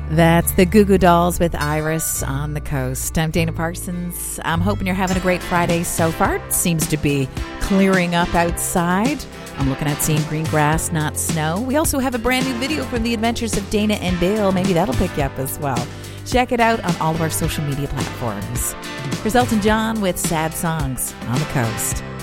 That's the Goo Goo Dolls with Iris on the Coast. I'm Dana Parsons. I'm hoping you're having a great Friday so far. It seems to be clearing up outside. I'm looking at seeing green grass, not snow. We also have a brand new video from the adventures of Dana and Bill. Maybe that'll pick you up as well. Check it out on all of our social media platforms. Here's Elton John with Sad Songs on the Coast.